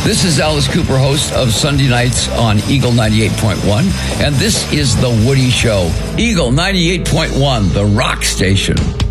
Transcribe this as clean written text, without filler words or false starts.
This is Alice Cooper, host of Sunday Nights on Eagle 98.1, and this is The Woody Show. Eagle 98.1, the rock station.